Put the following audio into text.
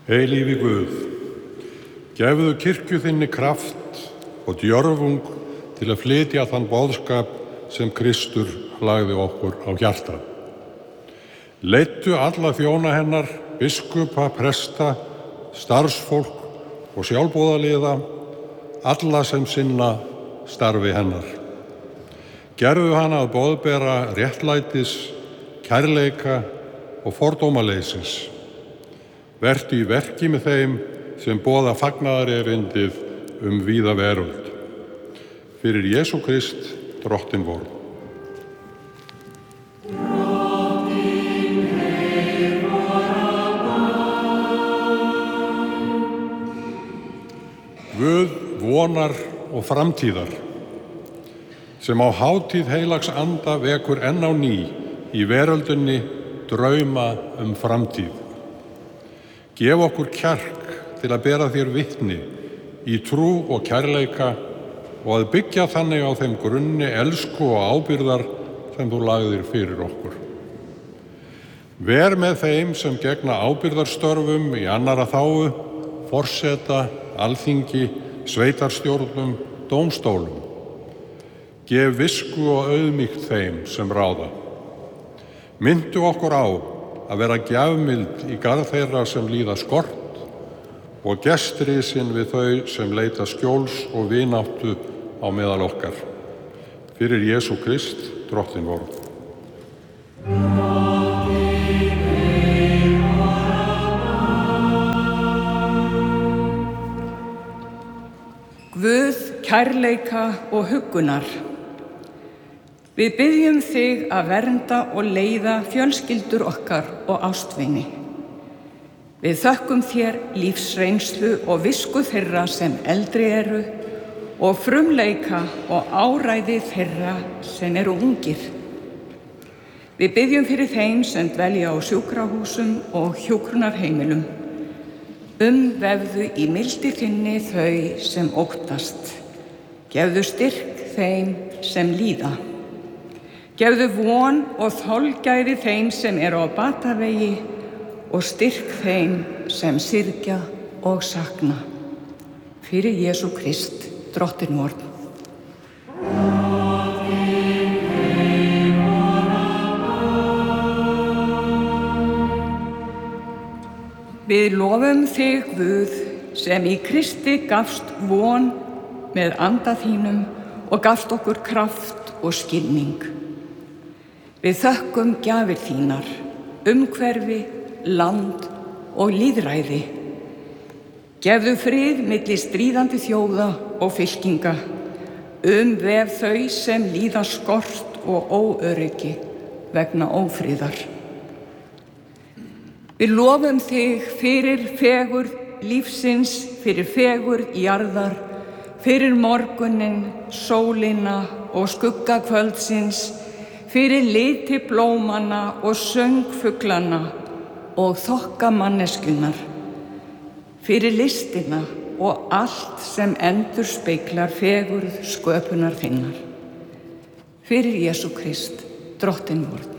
Eilífi Guð, gefðu kirkju þinni kraft og djörfung til að flytja þann boðskap sem Kristur lagði okkur á hjarta. Leiddu alla þjóna hennar, biskupa, presta, starfsfólk og sjálfboðaliða, alla sem sinna starfi hennar. Gerðu hana að boðbera réttlætis, kærleika og fordómaleysis. Vertu í verki með þeim sem boða fagnaðarerindið víða veröld. Fyrir Jesú Krist, Drottinn vor. Guð vonar og framtíðar, sem á hátíð heilags anda vekur enn á ný í veröldinni drauma framtíð. Gef okkur kjark til að bera þér vitni í trú og kærleika og að byggja þannig á þeim grunni elsku og ábyrgðar sem þú lagðir fyrir okkur. Ver með þeim sem gegna ábyrgðarstörfum í annarra þágu, forseta, alþingi, sveitarstjórnum, dómstólum. Gef visku og auðmýkt þeim sem ráða. Myndu okkur á að vera gjafmild í garð þeirra sem líða skort og gestrisin við þau sem leita skjóls og vináttu á meðal okkar. Fyrir Jesú Krist, Drottinn vor. Guð, kærleika og huggunar. Við biðjum þig að vernda og leiða fjölskyldur okkar og ástvini. Við þökkum þér lífsreynslu og visku þeirra sem eldri eru og frumleika og áræði þeirra sem eru ungir. Við biðjum fyrir þeim sem dvelja á sjúkrahúsum og hjúkrunarheimilum. Vefðu í mildi þinni þau sem óttast. Gefðu styrk þeim sem líða. Gefðu von og þolgæði þeim sem eru á batavegi og styrk þeim sem syrgja og sakna. Fyrir Jesú Krist, Drottinn vor. Við lofum þig, Guð, sem í Kristi gafst von með anda þínum og gafst okkur kraft og skilning. Við þökkum gjafir þínar, umhverfi, land og lýðræði. Gefðu frið milli stríðandi þjóða og fylkinga, vef þau sem líða skort og óöryggi vegna ófriðar. Við lofum þig fyrir fegurð lífsins, fyrir fegurð jarðar, fyrir morguninn, sólina og skugga kvöldsins, fyrir liti blómanna og söng fuglana og þokka manneskjunnar, fyrir listina og allt sem endurspeglar fegurð sköpunar þinnar. Fyrir Jesú Krist, Drottinn vor.